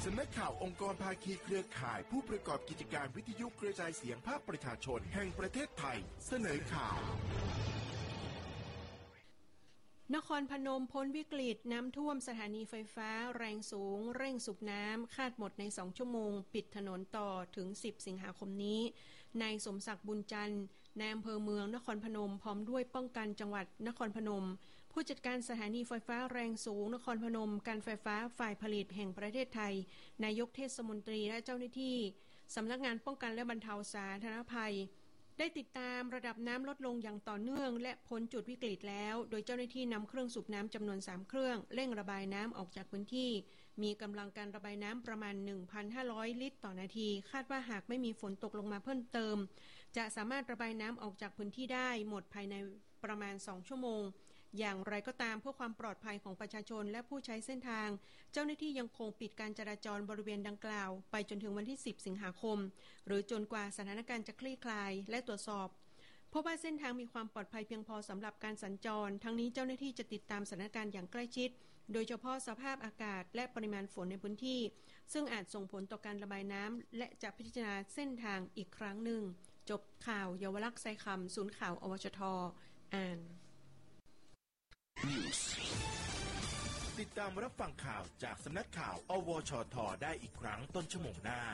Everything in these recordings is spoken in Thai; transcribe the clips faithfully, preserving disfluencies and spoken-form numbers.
สำนักข่าวองค์กรภาคีเครือข่ายผู้ประกอบกิจการวิทยุกระจายเสียงภาคประชาชนแห่งประเทศไทยเสนอข่าวนครพนมพ้นวิกฤตน้ำท่วมสถานีไฟฟ้าแรงสูงเร่งสูบน้ำคาดหมดในสองชั่วโมงปิดถนนต่อถึงสิบสิงหาคมนี้นายสมศักดิ์บุญจันทร์นายอำเภอเมืองนครพนมพร้อมด้วยป้องกันจังหวัดนครพนมผู้จัดการสถานีไฟฟ้าแรงสูงนครพนมการไฟฟ้าฝ่ายผลิตแห่งประเทศไทยนายกเทศมนตรีและเจ้าหน้าที่สำนักงานป้องกันและบรรเทาสาธารณภัยได้ติดตามระดับน้ำลดลงอย่างต่อเนื่องและพ้นจุดวิกฤตแล้วโดยเจ้าหน้าที่นำเครื่องสูบน้ำจำนวนสามเครื่องเร่งระบายน้ำออกจากพื้นที่มีกำลังการระบายน้ำประมาณ หนึ่งพันห้าร้อย ลิตรต่อนาทีคาดว่าหากไม่มีฝนตกลงมาเพิ่มเติมจะสามารถระบายน้ำออกจากพื้นที่ได้หมดภายในประมาณสองชั่วโมงอย่างไรก็ตามเพื่อความปลอดภัยของประชาชนและผู้ใช้เส้นทางเจ้าหน้าที่ยังคงปิดการจราจรบริเวณดังกล่าวไปจนถึงวันที่สิบสิงหาคมหรือจนกว่าสถานการณ์จะคลี่คลายและตรวจสอบเพราะว่าเส้นทางมีความปลอดภัยเพียงพอสำหรับการสัญจรทั้งนี้เจ้าหน้าที่จะติดตามสถานการณ์อย่างใกล้ชิดโดยเฉพาะสภาพอากาศและปริมาณฝนในพื้นที่ซึ่งอาจส่งผลต่อการระบายน้ำและจะพิจารณาเส้นทางอีกครั้งหนึ่งจบข่าวเยาวลักษณ์ไซคำศูนย์ข่าวอวชทอ่านติดตามรับฟังข่าวจากสำนักข่าวอวชทได้อีกครั้งต้นชั่วโมงหน้า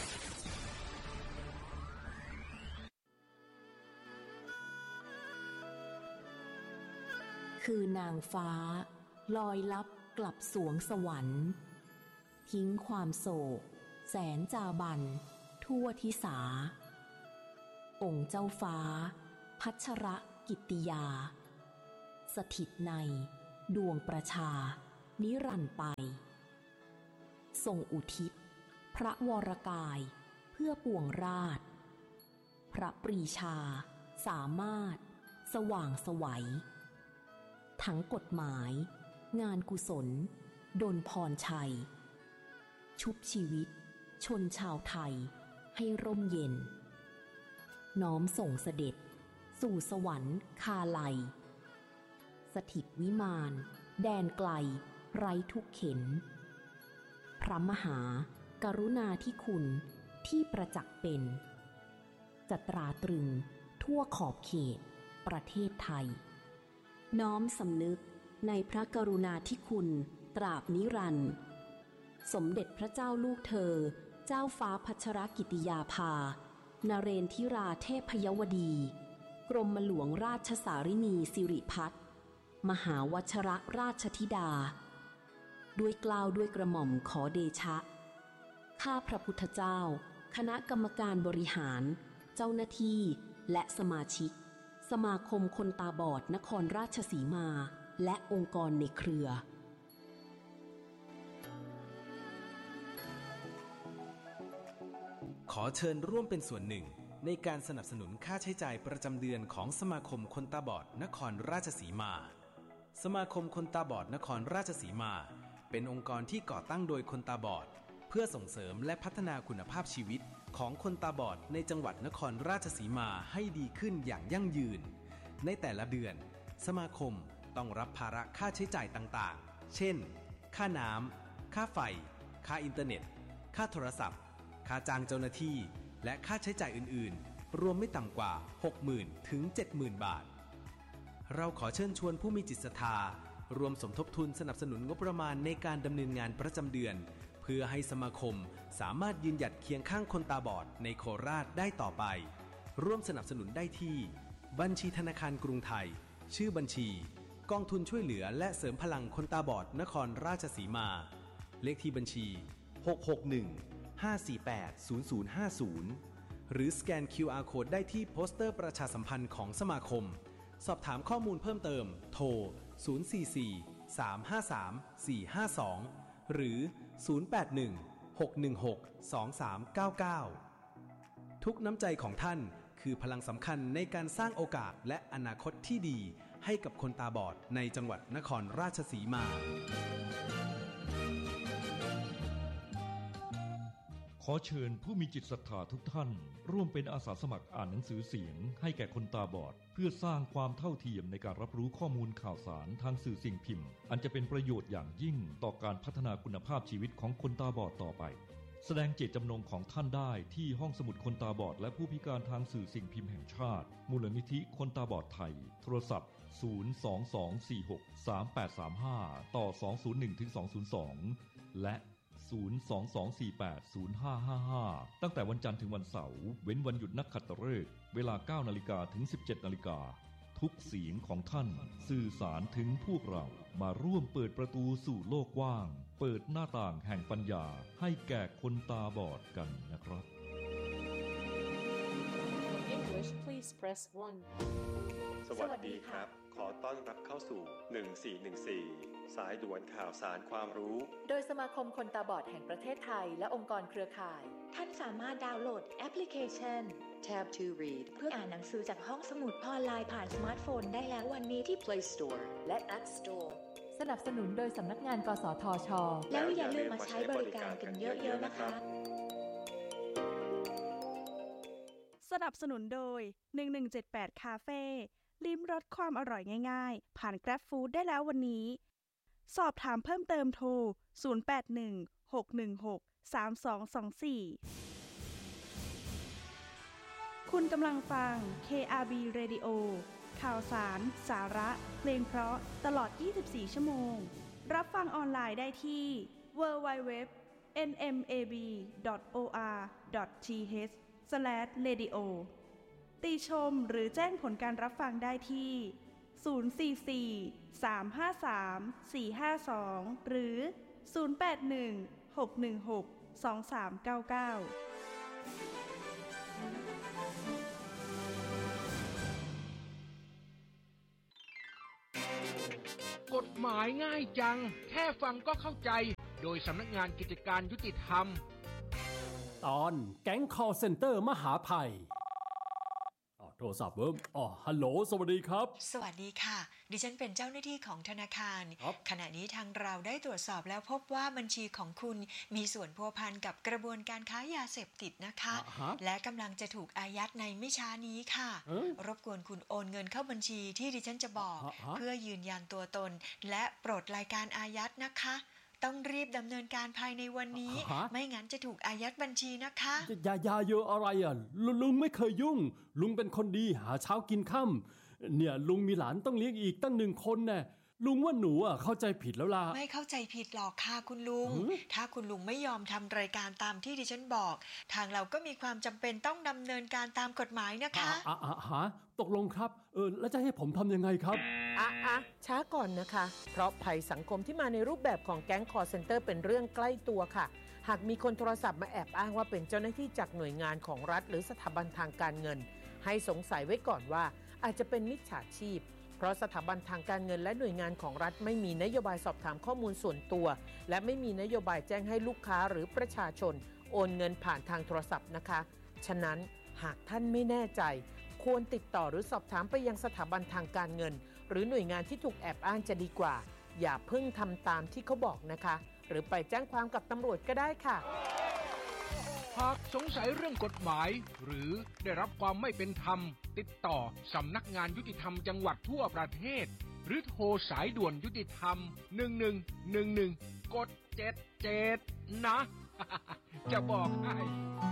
คือนางฟ้าลอยลับกลับสวงสวรรค์ทิ้งความโศกแสนจาบันทั่วทิสาองค์เจ้าฟ้าพัชรกิตติยาสถิตในดวงประชานิรันดร์ไปทรงอุทิศพระวรกายเพื่อปวงราชพระปรีชาสามารถสว่างไสวทั้งกฎหมายงานกุศลดลพรชัยชุบชีวิตชนชาวไทยให้ร่มเย็นน้อมส่งเสด็จสู่สวรรค์คาไลสถิตวิมานแดนไกลไร้ทุกเข็นพระมหากรุณาธิคุณที่ประจักษ์เป็นจะตราตรึงทั่วขอบเขตประเทศไทยน้อมสำนึกในพระกรุณาธิคุณตราบนิรันดร์สมเด็จพระเจ้าลูกเธอเจ้าฟ้าพัชรกิติยาภานเรนทิราเทพยวดีกรมหลวงราชสารินีสิริพัฒน์มหาวชรราชธิดาด้วยเกล้าด้วยกระหม่อมขอเดชะข้าพระพุทธเจ้าคณะกรรมการบริหารเจ้าหน้าที่และสมาชิกสมาคมคนตาบอดนครราชสีมาและองค์กรในเครือขอเชิญร่วมเป็นส่วนหนึ่งในการสนับสนุนค่าใช้จ่ายประจำเดือนของสมาคมคนตาบอดนครราชสีมาสมาคมคนตาบอดนครราชสีมาเป็นองค์กรที่ก่อตั้งโดยคนตาบอดเพื่อส่งเสริมและพัฒนาคุณภาพชีวิตของคนตาบอดในจังหวัดนครราชสีมาให้ดีขึ้นอย่างยั่งยืนในแต่ละเดือนสมาคมต้องรับภาระค่าใช้จ่ายต่างๆเช่นค่าน้ำค่าไฟค่าอินเทอร์เน็ตค่าโทรศัพท์ค่าจ้างเจ้าหน้าที่และค่าใช้จ่ายอื่นๆรวมไม่ต่ำกว่า หกหมื่น ถึง เจ็ดหมื่น บาทเราขอเชิญชวนผู้มีจิตศรัทธารวมสมทบทุนสนับสนุนงบประมาณในการดำเนินงานประจำเดือนเพื่อให้สมาคมสามารถยืนหยัดเคียงข้างคนตาบอดในโคราชได้ต่อไปร่วมสนับสนุนได้ที่บัญชีธนาคารกรุงไทยชื่อบัญชีกองทุนช่วยเหลือและเสริมพลังคนตาบอดนครราชสีมาเลขที่บัญชีหก หก หนึ่ง ห้า สี่ แปด ศูนย์ ศูนย์ ห้า ศูนย์หรือสแกน คิว อาร์ Code ได้ที่โปสเตอร์ประชาสัมพันธ์ของสมาคมสอบถามข้อมูลเพิ่มเติมโทรศูนย์ สี่ สี่ สาม ห้า สาม สี่ ห้า สองหรือศูนย์ แปด หนึ่ง หก หนึ่ง หก สอง สาม เก้า เก้าทุกน้ำใจของท่านคือพลังสำคัญในการสร้างโอกาสและอนาคตที่ดีให้กับคนตาบอดในจังหวัดนครราชสีมาขอเชิญผู้มีจิตศรัทธาทุกท่านร่วมเป็นอาสาสมัครอ่านหนังสือเสียงให้แก่คนตาบอดเพื่อสร้างความเท่าเทียมในการรับรู้ข้อมูลข่าวสารทางสื่อสิ่งพิมพ์อันจะเป็นประโยชน์อย่างยิ่งต่อการพัฒนาคุณภาพชีวิตของคนตาบอดต่อไปแสดงเจตจำนงของท่านได้ที่ห้องสมุดคนตาบอดและผู้พิการทางสื่อสิ่งพิมพ์แห่งชาติมูลนิธิคนตาบอดไทยโทรศัพท์ศูนย์ สอง สอง สี่ หก สาม แปด สาม ห้าต่อสองศูนย์หนึ่งถึงสองศูนย์สองและศูนย์ สอง สอง สี่ แปด ศูนย์ ห้า ห้า ห้าตั้งแต่วันจันทร์ถึงวันเสาร์เว้นวันหยุดนักขัตฤกษ์เวลา เก้านาฬิกา ถึง สิบเจ็ดนาฬิกาทุกเสียงของท่านสื่อสารถึงพวกเรามาร่วมเปิดประตูสู่โลกกว้างเปิดหน้าต่างแห่งปัญญาให้แก่คนตาบอดกันนะครับ English please press one สวัสดีครับขอต้อนรับเข้าสู่หนึ่งสี่หนึ่งสี่สายด่วนข่าวสารความรู้โดยสมาคมคนตาบอดแห่งประเทศไทยและองค์กรเครือข่ายท่านสามารถดาวน์โหลดแอปพลิเคชัน Tab to Read เพื่ออ่านหนังสือจากห้องสมุดออนไลน์ผ่านสมาร์ทโฟนได้แล้ววันนี้ที่ Play Store และ App Store สนับสนุนโดยสำนักงานกสทช. แล้วอย่าลืมมาใช้บริการกันเยอะๆนะคะสนับสนุนโดยหนึ่งหนึ่งเจ็ดแปดคาเฟ่ลิ้มรสความอร่อยง่ายๆผ่าน Grab Food ได้แล้ววันนี้สอบถามเพิ่มเติมโทรศูนย์ แปด หนึ่ง หก หนึ่ง หก สาม สอง สอง สี่คุณกำลังฟัง เค อาร์ บี Radio ข่าวสารสาระเพลงเพราะตลอดยี่สิบสี่ชั่วโมงรับฟังออนไลน์ได้ที่ ดับเบิลยู ดับเบิลยู ดับเบิลยู ดอท เอ็น เอ็ม เอ บี ดอท โอ อาร์ ดอท ที เอช สแลช เรดิโอ ติชมหรือแจ้งผลการรับฟังได้ที่ ศูนย์ สี่ สี่ สาม ห้า สาม สี่ ห้า สอง หรือ ศูนย์ แปด หนึ่ง หก หนึ่ง หก สอง สาม เก้า เก้ากฎหมายง่ายจังแค่ฟังก็เข้าใจโดยสำนักงานกิจการยุติธรรมตอนแก๊ง call center มหาภัยโทรศัพท์เวิร์มอ๋อฮัลโหลสวัสดีครับสวัสดีค่ะดิฉันเป็นเจ้าหน้าที่ของธนาคารขณะนี้ทางเราได้ตรวจสอบแล้วพบว่าบัญชีของคุณมีส่วนพัวพันกับกระบวนการค้ายาเสพติดนะคะและกำลังจะถูกอายัดในไม่ช้านี้ค่ะรบกวนคุณโอนเงินเข้าบัญชีที่ดิฉันจะบอกเพื่อยืนยันตัวตนและปลดรายการอายัดนะคะต้องรีบดำเนินการภายในวันนี้ไม่งั้นจะถูกอายัดบัญชีนะคะยายาเยอะอะไรอ่ะลุงไม่เคยยุ่งลุงเป็นคนดีหาเช้ากินค่ำเนี่ยลุงมีหลานต้องเลี้ยงอีกตั้งหนึ่งคนแน่ลุงว่าหนูอ่ะเข้าใจผิดแล้วล่ะไม่เข้าใจผิดหรอกค่ะคุณลุงถ้าคุณลุงไม่ยอมทำรายการตามที่ดิฉันบอกทางเราก็มีความจำเป็นต้องดำเนินการตามกฎหมายนะคะอ่ะอ่ะฮะตกลงครับเออแล้วจะให้ผมทำยังไงครับอ่ะอ่ะช้าก่อนนะคะเพราะภัยสังคมที่มาในรูปแบบของแก๊ง call center เป็นเรื่องใกล้ตัวค่ะหากมีคนโทรศัพท์มาแอบอ้างว่าเป็นเจ้าหน้าที่จากหน่วยงานของรัฐหรือสถาบันทางการเงินให้สงสัยไว้ก่อนว่าอาจจะเป็นมิจฉาชีพเพราะสถาบันทางการเงินและหน่วยงานของรัฐไม่มีนโยบายสอบถามข้อมูลส่วนตัวและไม่มีนโยบายแจ้งให้ลูกค้าหรือประชาชนโอนเงินผ่านทางโทรศัพท์นะคะฉะนั้นหากท่านไม่แน่ใจควรติดต่อหรือสอบถามไปยังสถาบันทางการเงินหรือหน่วยงานที่ถูกแอบอ้างจะดีกว่าอย่าเพิ่งทำตามที่เขาบอกนะคะหรือไปแจ้งความกับตำรวจก็ได้ค่ะหากสงสัยเรื่องกฎหมายหรือได้รับความไม่เป็นธรรมติดต่อสำนักงานยุติธรรมจังหวัดทั่วประเทศหรือโทรสายด่วนยุติธรรมหนึ่งหนึ่งหนึ่งหนึ่งกดเจ็ดเจ็ดนะ จะบอกให้